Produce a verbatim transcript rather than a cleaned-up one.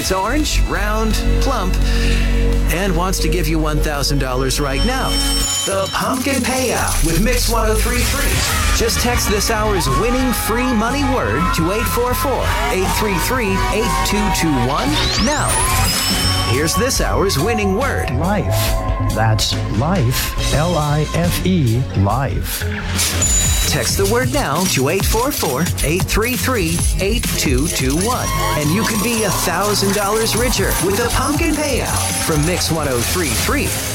It's orange, round, plump, and wants to give you one thousand dollars right now. The Pumpkin Payout with Mix ten thirty-three. Just text this hour's winning free money word to eight four four, eight three three, eight two two one now. Here's this hour's winning word. Life. That's life, L I F E, life. Text the word now to eight four four, eight three three, eight two two one. And you can be one thousand dollars richer with the Pumpkin Payout from Mix ten thirty-three.